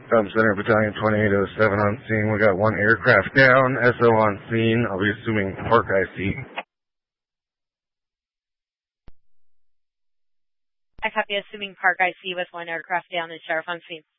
Center Battalion 2807 on scene. We got one aircraft down. SO on scene. I'll be assuming Park IC. I copy, assuming Park IC with one aircraft down and Sheriff on scene.